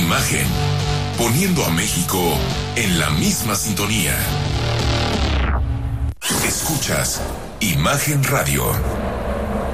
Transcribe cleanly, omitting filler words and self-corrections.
Imagen, poniendo a México en la misma sintonía. Escuchas Imagen Radio.